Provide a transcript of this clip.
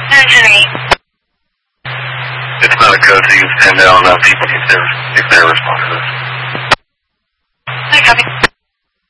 Surgery. It's not a code, so you can stand down on people if they're responsive.